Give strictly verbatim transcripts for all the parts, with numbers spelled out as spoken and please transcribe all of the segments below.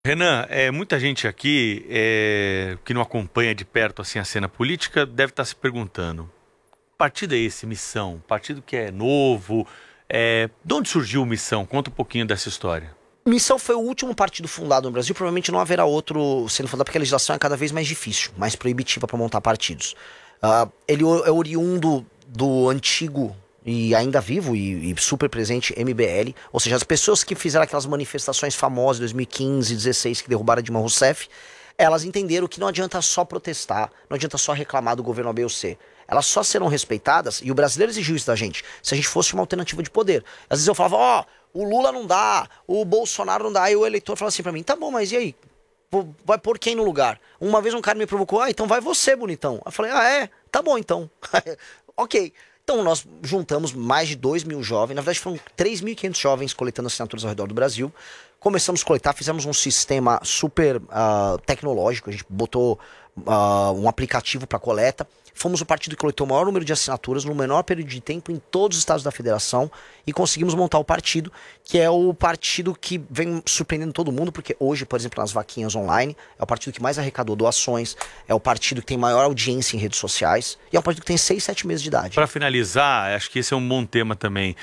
Renan, é, muita gente aqui é, que não acompanha de perto assim, a cena política deve estar se perguntando, partido é esse, Missão? Partido que é novo? É, de onde surgiu Missão? Conta um pouquinho dessa história. Missão foi o último partido fundado no Brasil, provavelmente não haverá outro sendo fundado, porque a legislação é cada vez mais difícil, mais proibitiva para montar partidos. Uh, ele é oriundo do antigo e ainda vivo e, e super presente M B L, ou seja, as pessoas que fizeram aquelas manifestações famosas em dois mil e quinze, dezesseis, que derrubaram Dilma Rousseff, elas entenderam que não adianta só protestar, não adianta só reclamar do governo A, B ou C. Elas só serão respeitadas, e o brasileiro exigiu isso da gente, se a gente fosse uma alternativa de poder. Às vezes eu falava, ó, oh, o Lula não dá, o Bolsonaro não dá, aí o eleitor fala assim pra mim, tá bom, mas e aí? Vai pôr quem no lugar? Uma vez um cara me provocou, ah, então vai você, bonitão. Eu falei, ah, é? Tá bom, então. Ok. Então nós juntamos mais de dois mil jovens, na verdade foram três mil e quinhentos jovens coletando assinaturas ao redor do Brasil. Começamos a coletar, fizemos um sistema super uh, tecnológico, a gente botou uh, um aplicativo para coleta. Fomos o partido que coletou o maior número de assinaturas no menor período de tempo em todos os estados da federação e conseguimos montar o partido, que é o partido que vem surpreendendo todo mundo, porque hoje, por exemplo, nas vaquinhas online, é o partido que mais arrecadou doações, é o partido que tem maior audiência em redes sociais e é um partido que tem seis, sete meses de idade. Para finalizar, acho que esse é um bom tema também.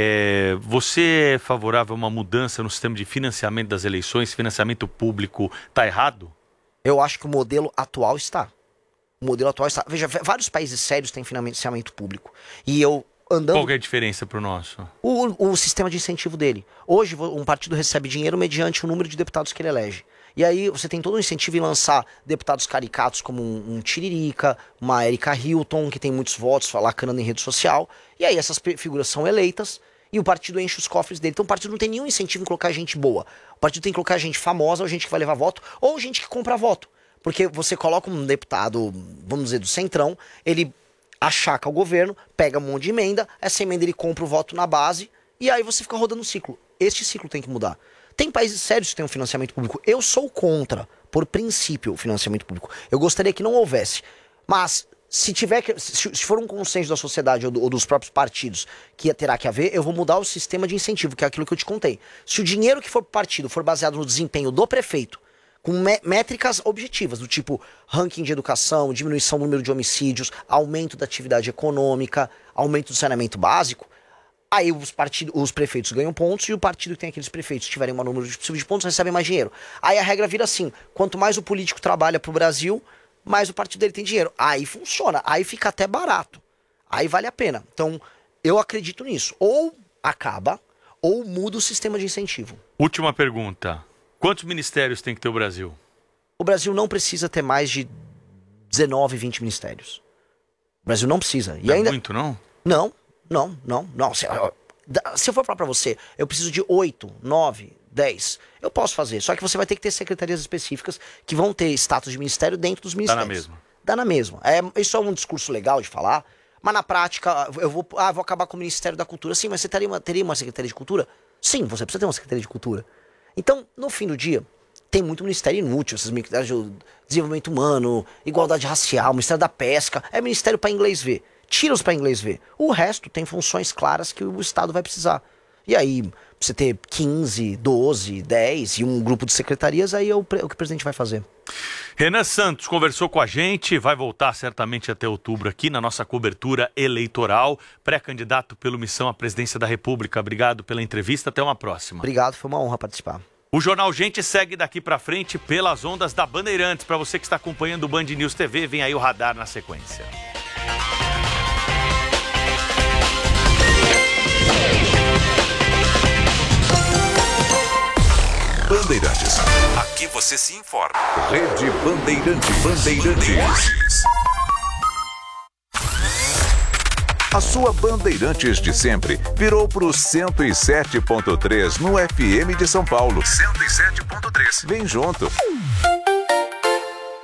É, você é favorável a uma mudança no sistema de financiamento das eleições? Financiamento público está errado? Eu acho que o modelo atual está. O modelo atual está... Veja, vários países sérios têm financiamento público. E eu andando... Qual que é a diferença para o nosso? O sistema de incentivo dele. Hoje, um partido recebe dinheiro mediante o número de deputados que ele elege. E aí você tem todo um incentivo em lançar deputados caricatos como um, um Tiririca, uma Erika Hilton, que tem muitos votos, lacrando em rede social. E aí essas figuras são eleitas e o partido enche os cofres dele. Então o partido não tem nenhum incentivo em colocar gente boa. O partido tem que colocar gente famosa, ou gente que vai levar voto, ou gente que compra voto. Porque você coloca um deputado, vamos dizer, do Centrão, ele achaca o governo, pega um monte de emenda, essa emenda ele compra o voto na base, e aí você fica rodando um ciclo. Este ciclo tem que mudar. Tem países sérios que têm um financiamento público. Eu sou contra, por princípio, o financiamento público. Eu gostaria que não houvesse. Mas, se tiver que, se for um consenso da sociedade ou, do, ou dos próprios partidos que terá que haver, eu vou mudar o sistema de incentivo, que é aquilo que eu te contei. Se o dinheiro que for pro partido for baseado no desempenho do prefeito, com métricas objetivas, do tipo ranking de educação, diminuição do número de homicídios, aumento da atividade econômica, aumento do saneamento básico, aí os, partidos, os prefeitos ganham pontos e o partido que tem aqueles prefeitos que tiverem um número possível de pontos recebem mais dinheiro. Aí a regra vira assim, quanto mais o político trabalha pro Brasil, mais o partido dele tem dinheiro. Aí funciona, aí fica até barato, aí vale a pena. Então eu acredito nisso, ou acaba, ou muda o sistema de incentivo. Última pergunta. Quantos ministérios tem que ter o Brasil? O Brasil não precisa ter mais de dezenove, vinte ministérios. O Brasil não precisa. E é ainda... muito, não? Não, não, não, não. Se, se eu for falar pra você, eu preciso de oito, nove, dez. Eu posso fazer, só que você vai ter que ter secretarias específicas que vão ter status de ministério dentro dos ministérios. Dá na mesma. Dá na mesma. É, isso é um discurso legal de falar, mas na prática, eu vou, ah, vou acabar com o Ministério da Cultura. Sim, mas você teria uma, teria uma secretaria de cultura? Sim, você precisa ter uma secretaria de cultura. Então, no fim do dia, tem muito ministério inútil, esses ministérios de desenvolvimento humano, igualdade racial, ministério da pesca, é ministério para inglês ver. Tira-os para inglês ver. O resto tem funções claras que o Estado vai precisar. E aí, você ter quinze, doze, dez e um grupo de secretarias, aí é o, o que o presidente vai fazer. Renan Santos conversou com a gente, vai voltar certamente até outubro aqui na nossa cobertura eleitoral, pré-candidato pelo Missão à Presidência da República. Obrigado pela entrevista, até uma próxima. Obrigado, foi uma honra participar. O Jornal Gente segue daqui pra frente pelas ondas da Bandeirantes. Para você que está acompanhando o Band News T V, vem aí o Radar na sequência. Bandeirantes. Aqui você se informa. Rede Bandeirantes. Bandeirantes. A sua Bandeirantes de sempre virou pro cento e sete ponto três no F M de São Paulo. cento e sete ponto três. Vem junto.